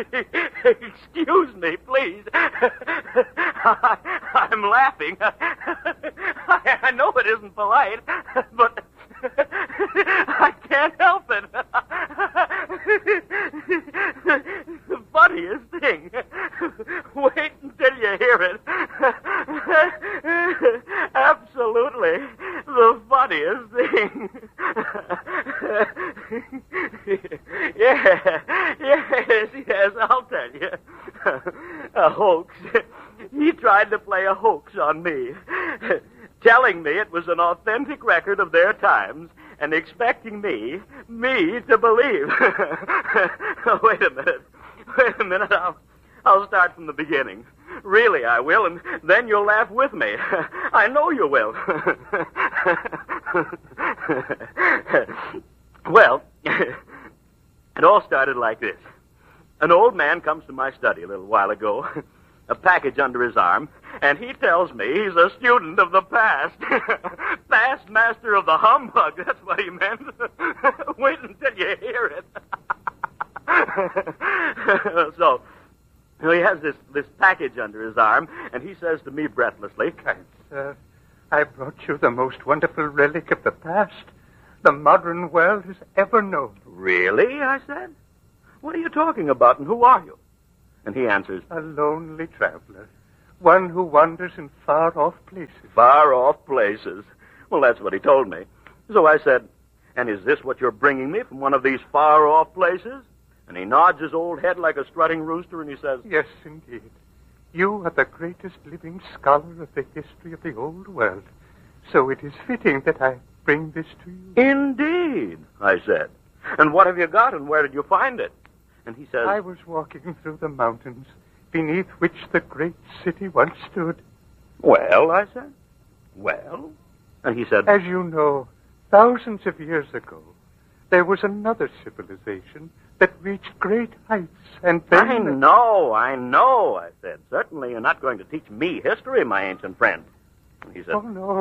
Excuse me, please. I'm laughing. I know it isn't polite, but I can't help it. The funniest thing. Wait until you hear it. Absolutely the funniest thing. Yes, I'll tell you. A hoax. He tried to play a hoax on me, telling me it was an authentic record of their times and expecting me to believe. Wait a minute. I'll start from the beginning. Really, I will, and then you'll laugh with me. I know you will. Well, it all started like this. An old man comes to my study a little while ago, a package under his arm, and he tells me he's a student of the past. Past master of the humbug, that's what he meant. Wait until you hear it. So, he has this package under his arm, and he says to me breathlessly, "Kind sir, I brought you the most wonderful relic of the past the modern world has ever known." "Really?" I said. "What are you talking about, and who are you?" And he answers, "A lonely traveler, one who wanders in far-off places." Far-off places? Well, that's what he told me. So I said, "And is this what you're bringing me from one of these far-off places?" And he nods his old head like a strutting rooster, and he says, "Yes, indeed. You are the greatest living scholar of the history of the old world. So it is fitting that I bring this to you." "Indeed," I said. "And what have you got, and where did you find it?" And he says, "I was walking through the mountains beneath which the great city once stood." "Well," I said. "Well?" And he said, "As you know, thousands of years ago, there was another civilization that reached great heights, and then..." I know, I said. "Certainly you're not going to teach me history, my ancient friend." And he said, "Oh,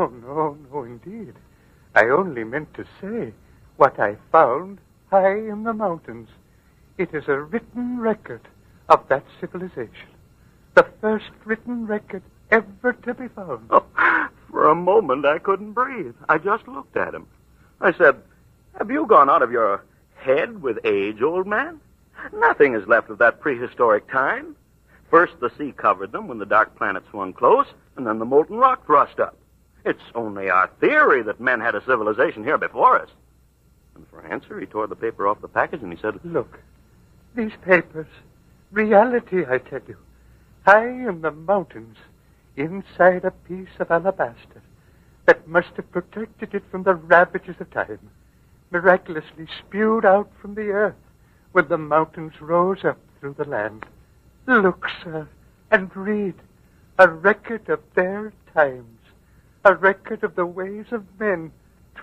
no, indeed. I only meant to say what I found high in the mountains. It is a written record of that civilization. The first written record ever to be found." Oh, for a moment, I couldn't breathe. I just looked at him. I said, "Have you gone out of your head with age, old man? Nothing is left of that prehistoric time. First, the sea covered them when the dark planet swung close, and then the molten rock thrust up. It's only our theory that men had a civilization here before us." And for answer, he tore the paper off the package, and he said, "Look, these papers, reality, I tell you, high in the mountains, inside a piece of alabaster that must have protected it from the ravages of time, miraculously spewed out from the earth when the mountains rose up through the land. Look, sir, and read. A record of their times. A record of the ways of men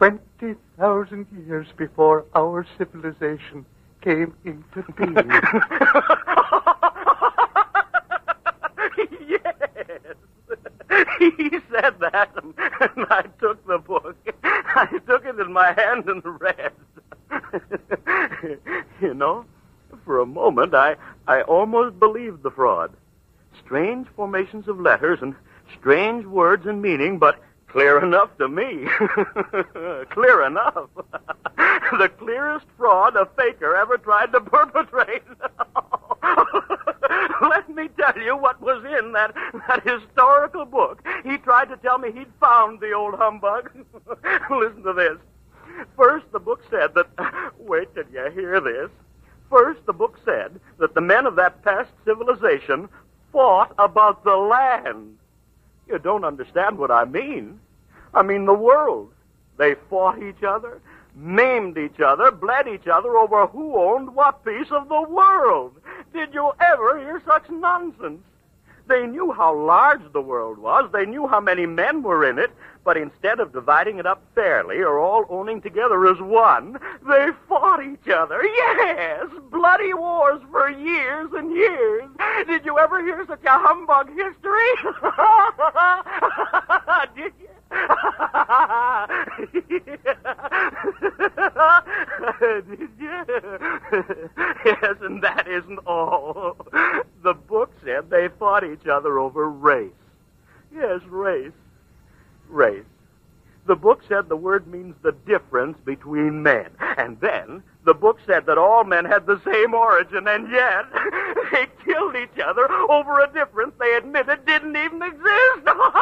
20,000 years before our civilization came into being." Yes. He said that, and I took the book. I took it in my hand and read. You know, for a moment, I almost believed the fraud. Strange formations of letters and strange words and meaning, but clear enough to me. Clear enough. The clearest fraud a faker ever tried to perpetrate. Let me tell you what was in that historical book. He tried to tell me he'd found the old humbug. Listen to this. First, the book said that... Wait till you hear this. First, the book said that the men of that past civilization fought about the land. You don't understand what I mean. I mean the world. They fought each other, maimed each other, bled each other over who owned what piece of the world. Did you ever hear such nonsense? They knew how large the world was. They knew how many men were in it. But instead of dividing it up fairly or all owning together as one, they fought each other. Yes, bloody wars for years and years. Did you ever hear such a humbug history? Did you? Did you? Yes, and that isn't all. The book said they fought each other over race. Yes, race. Race. The book said the word means the difference between men. And then the book said that all men had the same origin, and yet they killed each other over a difference they admitted didn't even exist.